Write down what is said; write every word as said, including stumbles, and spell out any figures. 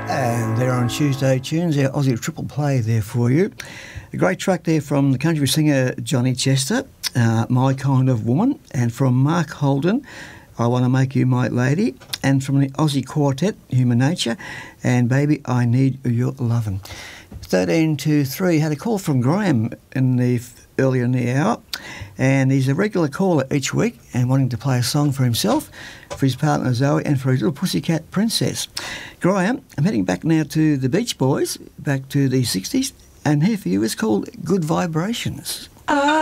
And they're on Tuesday Tunes, our Aussie triple play there for you. A great track there from the country singer Johnny Chester, uh, My Kind of Woman, and from Mark Holden, I Want to Make You My Lady, and from the Aussie Quartet, Human Nature, and Baby, I Need Your Lovin'. thirteen to three, had a call from Graham in the earlier in the hour, and he's a regular caller each week and wanting to play a song for himself, for his partner Zoe, and for his little pussycat Princess. Graham, I'm heading back now to the Beach Boys, back to the sixties, and here for you is called Good Vibrations.